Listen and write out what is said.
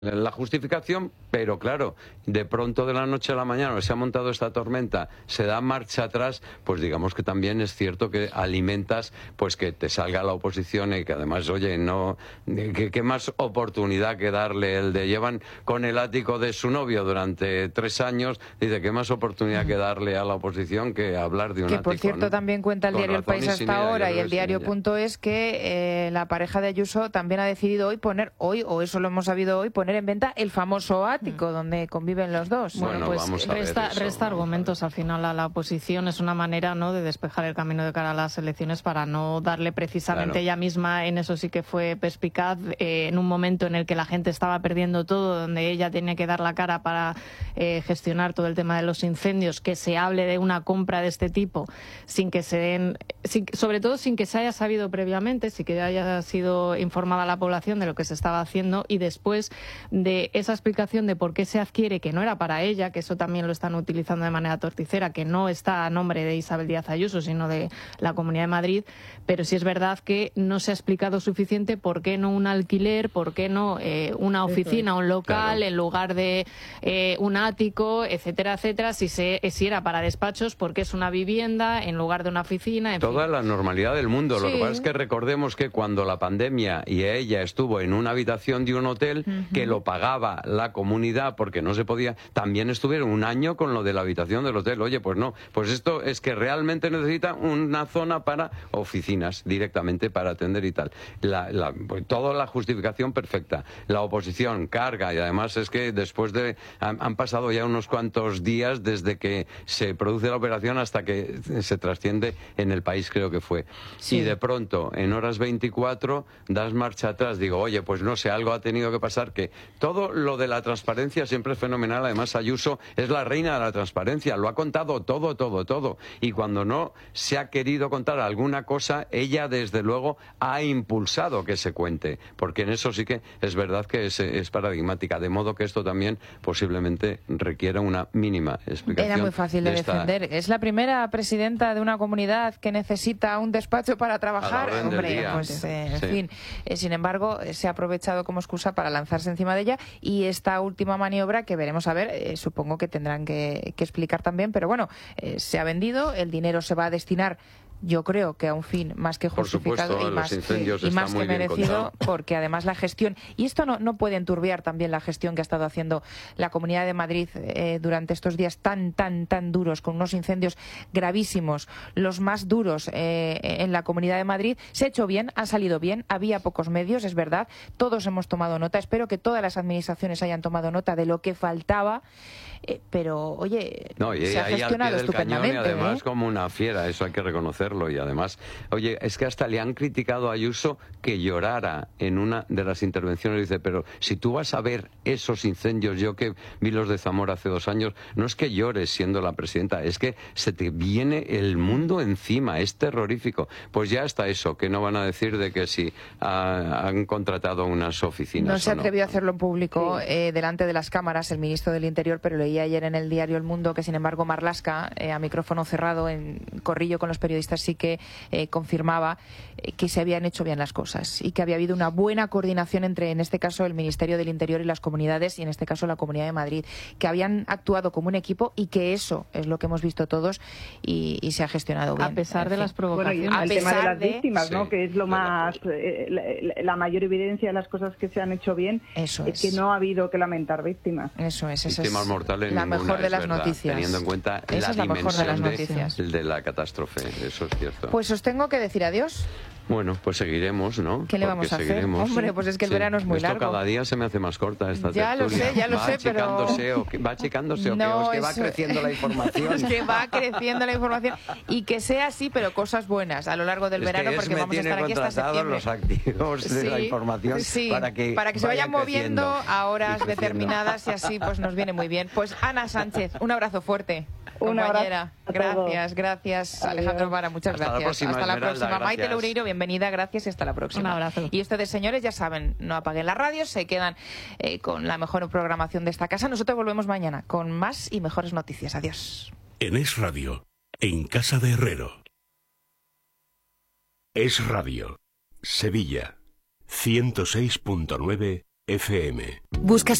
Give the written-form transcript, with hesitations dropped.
la justificación, pero claro, de pronto de la noche a la mañana se ha montado esta tormenta, se da marcha atrás, pues digamos que también es cierto que alimentas pues que te salga la oposición y que además, oye, no, ¿qué más oportunidad que darle el de llevan con el ático de su novio durante 3 años? Dice, ¿qué más oportunidad que darle a la oposición que hablar de un ático? Que por cierto, ¿no? También cuenta el diario El País hasta ahora y el diario.es que la pareja de Ayuso también ha decidido hoy, o eso lo hemos sabido hoy, poner en venta el famoso ático donde conviven los dos. Bueno, pues resta argumentos al final a la oposición. Es una manera, ¿no?, de despejar el camino de cara a las elecciones para no darle precisamente ella misma, en eso sí que fue perspicaz, en un momento en el que la gente estaba perdiendo todo, donde ella tenía que dar la cara para gestionar todo el tema de los incendios, que se hable de una compra de este tipo sin que se den, sobre todo sin que se haya sabido previamente, sin que haya sido informada la población de lo que se estaba haciendo, y después de esa explicación de por qué se adquiere, que no era para ella, que eso también lo están utilizando de manera torticera, que no está a nombre de Isabel Díaz Ayuso, sino de la Comunidad de Madrid, pero sí es verdad que no se ha explicado suficiente por qué no un alquiler, por qué no una oficina, un local, en lugar de un ático, etcétera, etcétera, si era para despachos, porque es una vivienda en lugar de una oficina, en Toda fin. la normalidad del mundo. Lo que pasa es que recordemos que cuando la pandemia y ella estuvo en una habitación de un hotel que lo pagaba la comunidad porque no se podía, también estuvieron un año con lo de la habitación del hotel. Oye, pues no, pues esto es que realmente necesita una zona para oficinas directamente para atender y tal. Pues toda la justificación perfecta. La oposición carga y además es que después de han pasado ya unos cuantos días desde que se produce la operación hasta que se trasciende en el país, creo que fue. Sí. Y de pronto, en horas 24, das marcha atrás. Digo, oye, pues no sé, algo ha tenido que pasar, que todo lo de la transparencia siempre es fenomenal. Además, Ayuso es la reina de la transparencia, lo ha contado todo. Y cuando no se ha querido contar alguna cosa, ella desde luego ha impulsado que se cuente, porque en eso sí que es verdad que es paradigmática, de modo que esto también posiblemente requiera una mínima explicación. Era muy fácil de defender. Es la primera presidenta de una comunidad que necesita un despacho para trabajar. Hombre, pues en fin. Sin embargo, se ha aprovechado como excusa para lanzarse encima de ella, y esta última maniobra que veremos a ver, supongo que tendrán que explicar también, pero bueno, se ha vendido, el dinero se va a destinar, yo creo que a un fin más que justificado, y más que merecido, porque además la gestión, y esto no puede enturbiar también la gestión que ha estado haciendo la Comunidad de Madrid durante estos días tan duros, con unos incendios gravísimos, los más duros en la Comunidad de Madrid. Se ha hecho bien, ha salido bien, había pocos medios, es verdad, todos hemos tomado nota, espero que todas las administraciones hayan tomado nota de lo que faltaba, pero oye, se ha gestionado estupendamente. Y además como una fiera, eso hay que reconocerlo. Y además, oye, es que hasta le han criticado a Ayuso que llorara en una de las intervenciones. Dice, pero si tú vas a ver esos incendios, yo que vi los de Zamora hace 2 años, no es que llores siendo la presidenta, es que se te viene el mundo encima, es terrorífico. Pues ya está eso, que no van a decir de que si han contratado unas oficinas. No se atrevió a hacerlo en público delante de las cámaras el ministro del Interior, pero leí ayer en el diario El Mundo que, sin embargo, Marlaska, a micrófono cerrado, en corrillo con los periodistas, sí que confirmaba que se habían hecho bien las cosas y que había habido una buena coordinación entre, en este caso, el Ministerio del Interior y las comunidades, y en este caso la Comunidad de Madrid, que habían actuado como un equipo, y que eso es lo que hemos visto todos, y se ha gestionado bien. A pesar de las provocaciones. Bueno, y el tema de las víctimas, ¿no? Que es lo más la mayor evidencia de las cosas que se han hecho bien, es que no ha habido que lamentar víctimas. Eso es. Víctimas mortales la ninguna, mejor de las verdad, noticias. Teniendo en cuenta esa la es la mejor de las dimensión noticias. de la catástrofe, eso es cierto. Pues os tengo que decir adiós. Bueno, pues seguiremos, ¿no? ¿Qué le vamos a hacer? Hombre, pues es que el verano es muy largo. Cada día se me hace más corta esta tertulia. Ya lo sé, pero... ¿Va achicándose o es que va creciendo la información? Es que va creciendo la información, y que sea así, pero cosas buenas a lo largo del verano, porque vamos a estar aquí hasta septiembre. Los activos de la información para que se vayan moviendo a horas determinadas, y así pues nos viene muy bien. Pues Ana Sánchez, un abrazo fuerte. Compañera, gracias. Alejandro Vara, muchas gracias. Hasta la próxima. Maite Loureiro, bienvenida, gracias, y hasta la próxima. Un abrazo. Y ustedes, señores, ya saben, no apaguen la radio, se quedan con la mejor programación de esta casa. Nosotros volvemos mañana con más y mejores noticias. Adiós. En Es Radio, en Casa de Herrero. Es Radio, Sevilla, 106.9 FM. ¿Buscas